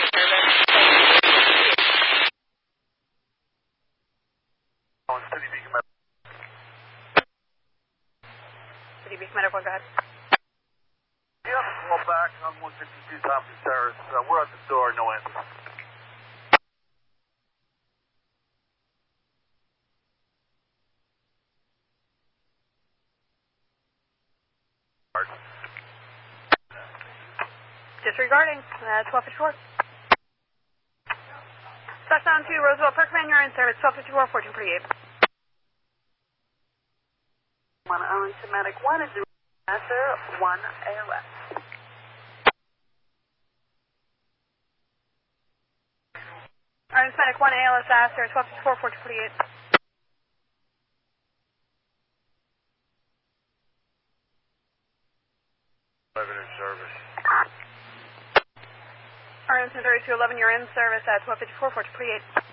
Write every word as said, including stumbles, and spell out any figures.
City Beacon Medical. City Beacon Medical, go ahead. Yeah, call back on one fifty-two Thompson Terrace. Uh, we're at the door, no answer. Disregarding, uh, twelve fifty-four. Touchdown to Roosevelt Parkman, you're in service, twelve fifty-four, fourteen forty-eight. one Arlington Medic one is answer one A L S. Arlington Medic one A L S Aster, twelve fifty-four, fourteen forty-eight. eleven in service. Arlington thirty-two eleven, you're in service at twelve fifty-four, fourteen forty-eight.